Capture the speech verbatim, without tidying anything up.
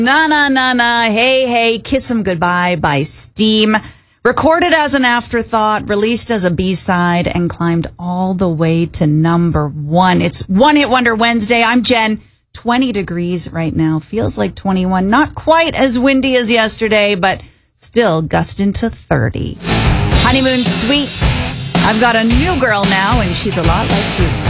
Na na na na, hey hey, Kiss 'Em Goodbye by Steam. Recorded as an afterthought, released as a B-side, and climbed all the way to number one. It's One Hit Wonder Wednesday. I'm Jen. twenty degrees right now. Feels like twenty-one. Not quite as windy as yesterday, but still gusting to thirty. Honeymoon Suite. I've got a new girl now, and she's a lot like you.